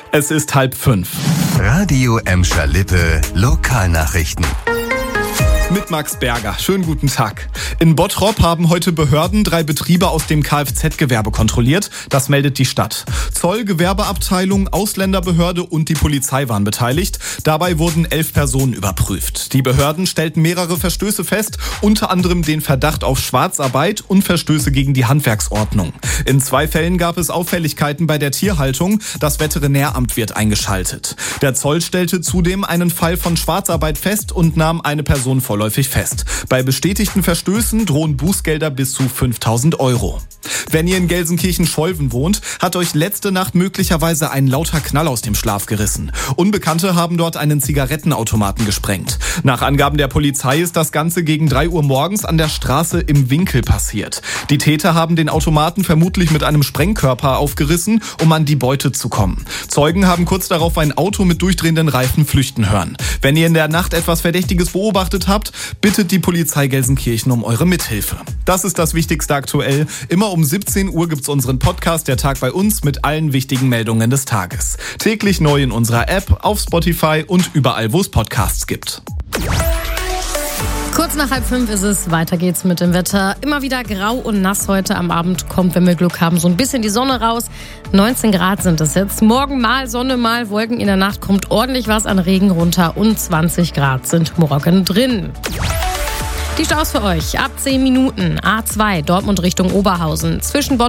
Es ist 4:30. Radio Emscher Lippe, Lokalnachrichten. Mit Max Berger. Schönen guten Tag. In Bottrop haben heute Behörden 3 Betriebe aus dem Kfz-Gewerbe kontrolliert. Das meldet die Stadt. Zoll, Gewerbeabteilung, Ausländerbehörde und die Polizei waren beteiligt. Dabei wurden 11 Personen überprüft. Die Behörden stellten mehrere Verstöße fest, unter anderem den Verdacht auf Schwarzarbeit und Verstöße gegen die Handwerksordnung. In 2 Fällen gab es Auffälligkeiten bei der Tierhaltung. Das Veterinäramt wird eingeschaltet. Der Zoll stellte zudem einen Fall von Schwarzarbeit fest und nahm eine Person vorläufig fest. Bei bestätigten Verstößen drohen Bußgelder bis zu 5.000 €. Wenn ihr in Gelsenkirchen-Scholven wohnt, hat euch letzte Nacht möglicherweise ein lauter Knall aus dem Schlaf gerissen. Unbekannte haben dort einen Zigarettenautomaten gesprengt. Nach Angaben der Polizei ist das Ganze gegen 3 Uhr morgens an der Straße im Winkel passiert. Die Täter haben den Automaten vermutlich mit einem Sprengkörper aufgerissen, um an die Beute zu kommen. Zeugen haben kurz darauf ein Auto mit durchdrehenden Reifen flüchten hören. Wenn ihr in der Nacht etwas Verdächtiges beobachtet habt, bittet die Polizei Gelsenkirchen um eure Mithilfe. Das ist das Wichtigste aktuell. Immer um 17 Uhr gibt's unseren Podcast Der Tag bei uns mit allen wichtigen Meldungen des Tages. Täglich neu in unserer App, auf Spotify und überall, wo es Podcasts gibt. Kurz nach 4:30 ist es. Weiter geht's mit dem Wetter. Immer wieder grau und nass heute. Am Abend kommt, wenn wir Glück haben, so ein bisschen die Sonne raus. 19 Grad sind es jetzt. Morgen mal Sonne, mal Wolken. In der Nacht kommt ordentlich was an Regen runter und 20 Grad sind morgen drin. Die Staus für euch. Ab 10 Minuten. A2 Dortmund Richtung Oberhausen. Zwischen